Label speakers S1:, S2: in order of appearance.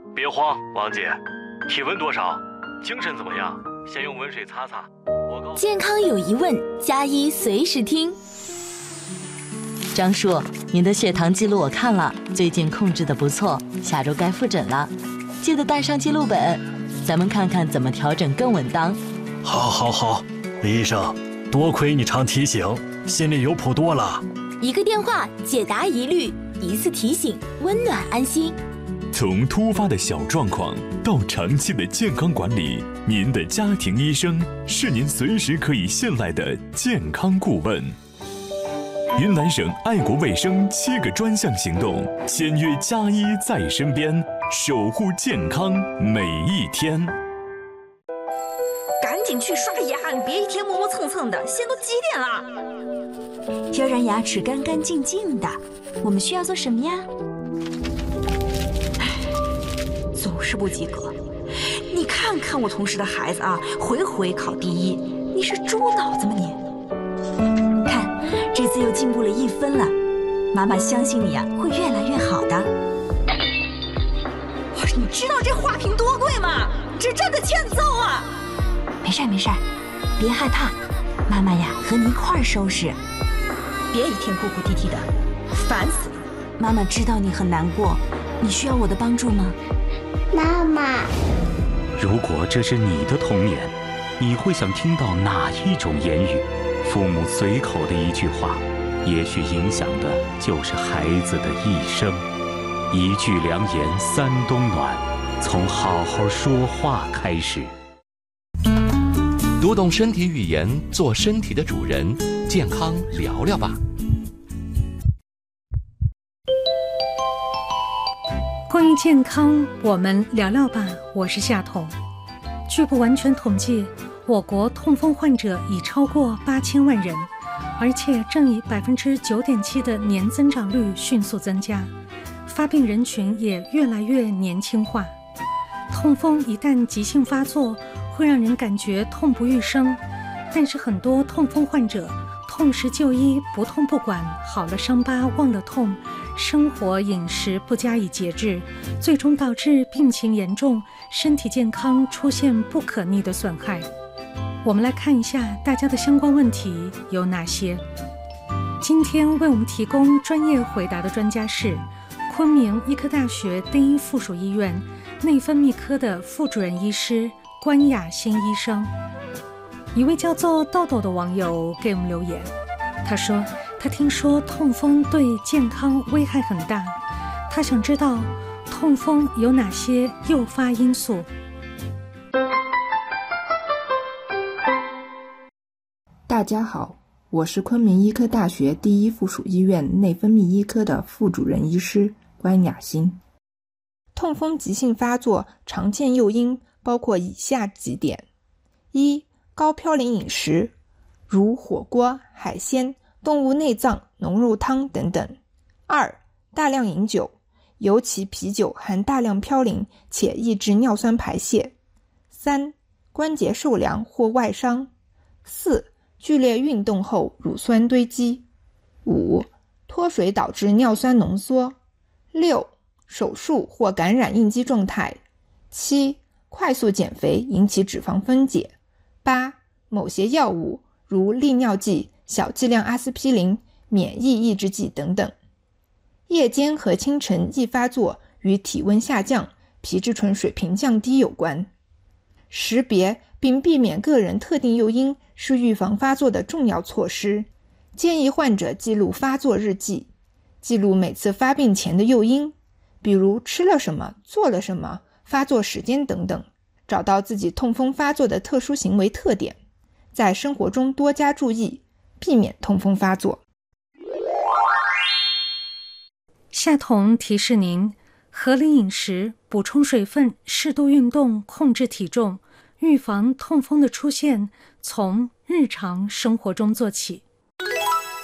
S1: 别慌，王姐，体温多少？精神怎么样？先用温水擦擦。
S2: 健康有疑问，加一随时听。张叔，您的血糖记录我看了，最近控制得不错，下周该复诊了，记得带上记录本，咱们看看怎么调整更稳当。
S3: 好，李医生，多亏你常提醒，心里有谱多了。
S2: 一个电话解答疑虑，一次提醒温暖安心。
S4: 从突发的小状况到长期的健康管理，您的家庭医生是您随时可以信赖的健康顾问。云南省爱国卫生7个专项行动，签约加一在身边，守护健康每一天。
S5: 赶紧去刷牙，你别一天磨磨蹭蹭的，现在都几点了？
S6: 要让牙齿干干净净的，我们需要做什么呀？
S5: 总是不及格。你看看我同事的孩子啊，回回考第一，你是猪脑子吗你？
S6: 看，这次又进步了1分了，妈妈相信你啊，会越来越好的。
S5: 你知道这花瓶多贵吗？这真的欠揍啊！
S6: 没事，别害怕，妈妈呀和你一块儿收拾。
S5: 别一天哭哭啼啼的，烦死了。
S6: 妈妈知道你很难过，你需要我的帮助吗？
S7: 妈妈，
S8: 如果这是你的童年，你会想听到哪一种言语？父母随口的一句话，也许影响的就是孩子的一生。一句良言三冬暖，从好好说话开始。
S9: 读懂身体语言，做身体的主人，健康聊聊吧。
S10: 关于健康，我们聊聊吧。我是夏彤。据不完全统计，我国痛风患者已超过8000万人，而且正以9.7%的年增长率迅速增加，发病人群也越来越年轻化。痛风一旦急性发作，会让人感觉痛不欲生，但是很多痛风患者痛时就医，不痛不管，好了伤疤忘了痛，生活饮食不加以节制，最终导致病情严重，身体健康出现不可逆的损害。我们来看一下大家的相关问题有哪些。今天为我们提供专业回答的专家是昆明医科大学第一附属医院内分泌科的副主任医师关雅欣医生。一位叫做豆豆的网友给我们留言，他说他听说痛风对健康危害很大，他想知道痛风有哪些诱发因素。
S11: 大家好，我是昆明医科大学第一附属医院内分泌医科的副主任医师关雅欣。痛风急性发作常见诱因包括以下几点：一、高嘌呤饮食，如火锅、海鲜、动物内脏、浓肉汤等等；二、大量饮酒，尤其啤酒含大量嘌呤且抑制尿酸排泄；三、关节受凉或外伤；四、剧烈运动后乳酸堆积；五、脱水导致尿酸浓缩；六、手术或感染应激状态；七、快速减肥引起脂肪分解；八、某些药物如利尿剂、小剂量阿司匹林、免疫抑制剂等等。夜间和清晨易发作与体温下降、皮质醇水平降低有关。识别并避免个人特定诱因是预防发作的重要措施。建议患者记录发作日记，记录每次发病前的诱因，比如吃了什么、做了什么、发作时间等等，找到自己痛风发作的特殊行为特点，在生活中多加注意，避免痛风发作。
S10: 夏彤提示您，合理饮食、补充水分、适度运动、控制体重，预防痛风的出现，从日常生活中做起。